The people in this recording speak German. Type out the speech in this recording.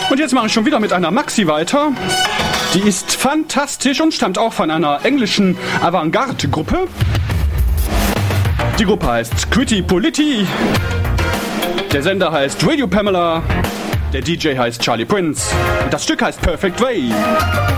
Und jetzt mache ich schon wieder mit einer Maxi weiter. Die ist fantastisch und stammt auch von einer englischen Avantgarde-Gruppe. Die Gruppe heißt Quitty Politti. Der Sender heißt Radio Pamela. Der DJ heißt Charlie Prince. Und das Stück heißt Perfect Way.